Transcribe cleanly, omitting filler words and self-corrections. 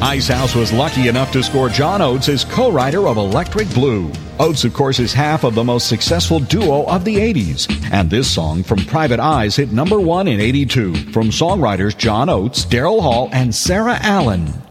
Ice House was lucky enough to score John Oates as co-writer of Electric Blue. Oates, of course, is half of the most successful duo of the 80s. And this song from Private Eyes hit number 1 in 82 from songwriters John Oates, Daryl Hall, and Sarah Allen.